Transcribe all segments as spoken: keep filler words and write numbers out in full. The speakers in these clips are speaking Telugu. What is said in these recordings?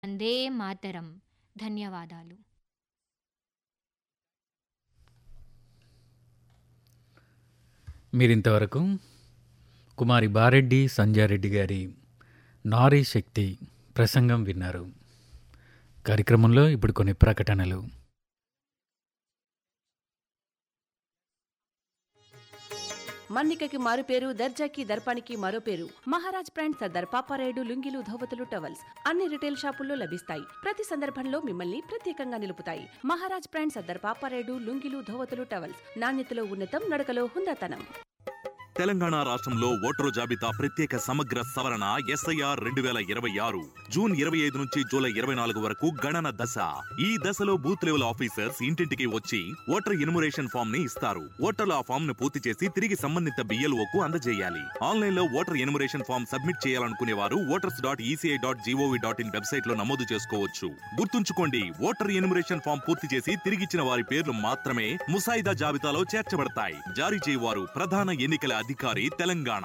వందే మాతరం. ధన్యవాదాలు. మీరింతవరకు కుమారి బారెడ్డి సంజయారెడ్డి గారి నారీ శక్తి ప్రసంగం విన్నారు. కార్యక్రమంలో ఇప్పుడు కొన్ని ప్రకటనలు. మన్నికకి మారు పేరు, దర్జాకి దర్పానికి మరో పేరు. మహారాజ్ బ్రాండ్ సర్దార్ పాపారాయుడు లుంగీలు, ధోవతులు, టవల్స్ అన్ని రిటైల్ షాపుల్లో లభిస్తాయి. ప్రతి సందర్భంలో మిమ్మల్ని ప్రత్యేకంగా నిలుపుతాయి. మహారాజ్ బ్రాండ్ సర్దార్ పాపారాయుడు లుంగీలు, ధోవతులు, టవల్స్ నాణ్యతలో ఉన్నతం, నడకలో హుందాతనం. తెలంగాణ రాష్ట్రంలో ఓటరు జాబితా ప్రత్యేక సమగ్ర సవరణ ఎస్ఐఆర్ రెండు వేల ఇరవై ఆరు జూన్ ఇరవై ఐదు నుంచి జూలై ఇరవై నాలుగు వరకు గణన దశ. ఈ దశలో బూత్ లెవెల్ ఆఫీసర్స్ ఇంటింటికి వచ్చి ఓటర్ ఇన్మురేషన్ ఫామ్ ని ఇస్తారు. ఓటర్లు ఆ ఫామ్ ను పూర్తి చేసి తిరిగి సంబంధిత బిఎల్ఓకు అందజేయాలి. ఆన్లైన్ లో ఓటర్ ఇన్మురేషన్ ఫామ్ సబ్మిట్ చేయాలనుకునే వారు voters dot ECI dot GOV dot in website లో నమోదు చేసుకోవచ్చు. గుర్తుంచుకోండి, ఓటర్ ఇన్మురేషన్ ఫామ్ పూర్తి చేసి తిరిగిచ్చిన వారి పేర్లు మాత్రమే ముసాయిదా జాబితాలో చేర్చబడతాయి. జారీ చేయవారు ప్రధాన ఎన్నికల అధికారి, తెలంగాణ.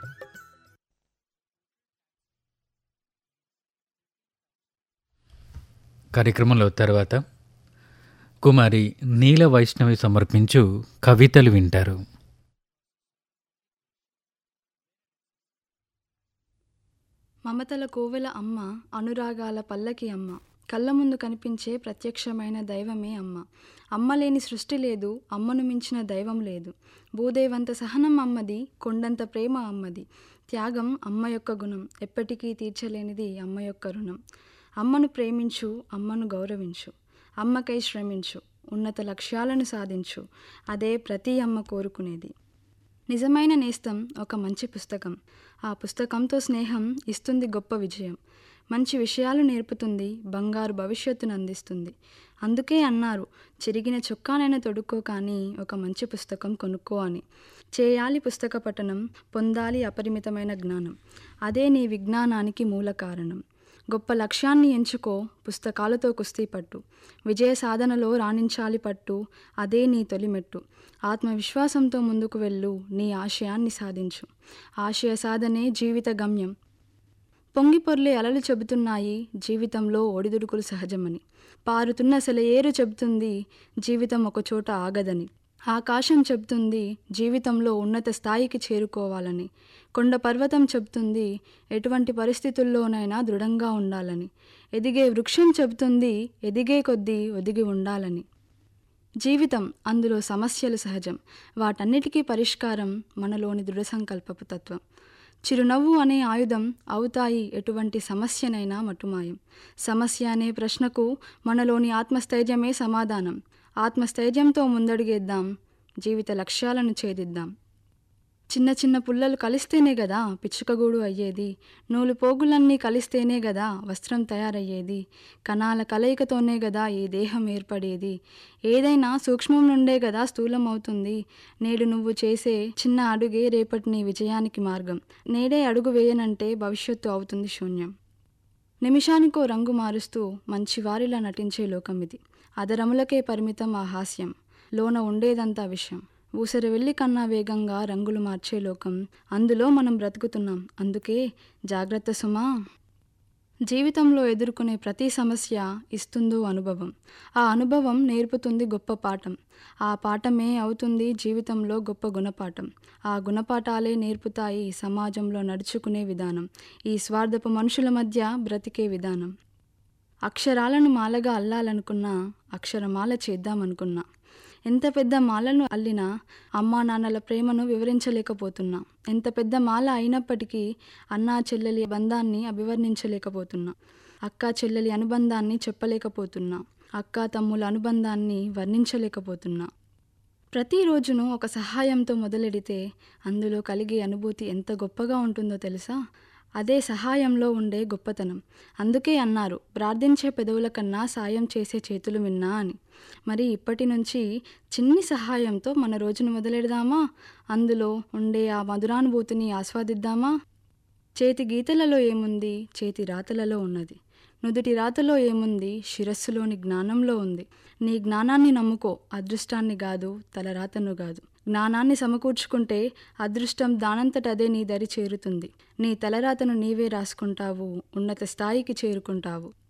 కార్యక్రమంలో తర్వాత కుమారి నీల వైష్ణవి సమర్పించు కవితలు వింటారు. మమతల కోవెల అమ్మ, అనురాగాల పల్లకి అమ్మ, కళ్ళ ముందు కనిపించే ప్రత్యక్షమైన దైవమే అమ్మ. అమ్మ లేని సృష్టి లేదు, అమ్మను మించిన దైవం లేదు. భూదేవంత సహనం అమ్మది, కొండంత ప్రేమ అమ్మది. త్యాగం అమ్మ యొక్క గుణం, ఎప్పటికీ తీర్చలేనిది అమ్మ యొక్క రుణం. అమ్మను ప్రేమించు, అమ్మను గౌరవించు, అమ్మకై శ్రమించు, ఉన్నత లక్ష్యాలను సాధించు. అదే ప్రతి అమ్మ కోరుకునేది. నిజమైన నేస్తం ఒక మంచి పుస్తకం. ఆ పుస్తకంతో స్నేహం ఇస్తుంది గొప్ప విజయం. మంచి విషయాలు నేర్పుతుంది, బంగారు భవిష్యత్తును అందిస్తుంది. అందుకే అన్నారు, చిరిగిన చొక్కానైనా తొడుక్కో కానీ ఒక మంచి పుస్తకం కొనుక్కో అని. చేయాలి పుస్తక పఠనం, పొందాలి అపరిమితమైన జ్ఞానం. అదే నీ విజ్ఞానానికి మూల కారణం. గొప్ప లక్ష్యాన్ని ఎంచుకో, పుస్తకాలతో కుస్తీ పట్టు. విజయ సాధనలో రాణించాలి పట్టు, అదే నీ తొలిమెట్టు. ఆత్మవిశ్వాసంతో ముందుకు వెళ్ళు, నీ ఆశయాన్ని సాధించు. ఆశయ సాధనే జీవిత గమ్యం. పొంగి పొర్లే అలలు చెబుతున్నాయి, జీవితంలో ఒడిదుడుకులు సహజమని. పారుతున్న సెలయేరు చెబుతుంది, జీవితం ఒకచోట ఆగదని. ఆకాశం చెబుతుంది, జీవితంలో ఉన్నత స్థాయికి చేరుకోవాలని. కొండ పర్వతం చెబుతుంది, ఎటువంటి పరిస్థితుల్లోనైనా దృఢంగా ఉండాలని. ఎదిగే వృక్షం చెబుతుంది, ఎదిగే కొద్దీ ఒదిగి ఉండాలని. జీవితం, అందులో సమస్యలు సహజం. వాటన్నిటికీ పరిష్కారం మనలోని దృఢ సంకల్పపు తత్వం. చిరునవ్వు అనే ఆయుధం అవుతాయి ఎటువంటి సమస్యనైనా మటుమాయం. సమస్య అనే ప్రశ్నకు మనలోని ఆత్మస్థైర్యమే సమాధానం. ఆత్మస్థైర్యంతో ముందడుగేద్దాం, జీవిత లక్ష్యాలను ఛేదిద్దాం. చిన్న చిన్న పుల్లలు కలిస్తేనే గదా పిచ్చుకగూడు అయ్యేది. నూలు పోగులన్నీ కలిస్తేనే గదా వస్త్రం తయారయ్యేది. కణాల కలయికతోనే గదా ఈ దేహం ఏర్పడేది. ఏదైనా సూక్ష్మం నుండే గదా స్థూలం అవుతుంది. నేడు నువ్వు చేసే చిన్న అడుగే రేపటి నీ విజయానికి మార్గం. నేడే అడుగు వేయనంటే భవిష్యత్తు అవుతుంది శూన్యం. నిమిషానికో రంగు మారుస్తూ మంచివారిలా నటించే లోకం ఇది. అదరములకే పరిమితం ఆ హాస్యం, లోన ఉండేదంతా విషయం. ఊసరి వెళ్ళి కన్నా వేగంగా రంగులు మార్చే లోకం, అందులో మనం బ్రతుకుతున్నాం. అందుకే జాగ్రత్త సుమా. జీవితంలో ఎదుర్కొనే ప్రతి సమస్య ఇస్తుందో అనుభవం. ఆ అనుభవం నేర్పుతుంది గొప్ప పాఠం. ఆ పాఠమే అవుతుంది జీవితంలో గొప్ప గుణపాఠం. ఆ గుణపాఠాలే నేర్పుతాయి సమాజంలో నడుచుకునే విధానం, ఈ స్వార్థపు మనుషుల మధ్య బ్రతికే విధానం. అక్షరాలను మాలగా అల్లాలనుకున్నా, అక్షరమాల చేద్దామనుకున్నా. ఎంత పెద్ద మాలను అల్లినా అమ్మా నాన్నల ప్రేమను వివరించలేకపోతున్నా. ఎంత పెద్ద మాల అయినప్పటికీ అన్నా చెల్లెలి బంధాన్ని అభివర్ణించలేకపోతున్నా. అక్కా చెల్లెలి అనుబంధాన్ని చెప్పలేకపోతున్నా. అక్కా తమ్ముల అనుబంధాన్ని వర్ణించలేకపోతున్నా. ప్రతిరోజును ఒక సహాయంతో మొదలెడితే అందులో కలిగే అనుభూతి ఎంత గొప్పగా ఉంటుందో తెలుసా? అదే సహాయంలో ఉండే గొప్పతనం. అందుకే అన్నారు, ప్రార్థించే పెదవుల కన్నా సాయం చేసే చేతులు మిన్నా అని. మరి ఇప్పటి నుంచి చిన్ని సహాయంతో మన రోజును మొదలెడదామా? అందులో ఉండే ఆ మధురానుభూతిని ఆస్వాదిద్దామా? చేతి గీతలలో ఏముంది? చేతి రాతలలో ఉన్నది. నుదుటి రాతలో ఏముంది? శిరస్సులోని జ్ఞానంలో ఉంది. నీ జ్ఞానాన్ని నమ్ముకో, అదృష్టాన్ని కాదు, తలరాతను కాదు. జ్ఞానాన్ని సమకూర్చుకుంటే అదృష్టం దానంతట అదే నీ దరి చేరుతుంది. నీ తలరాతను నీవే రాసుకుంటావు, ఉన్నత స్థాయికి చేరుకుంటావు.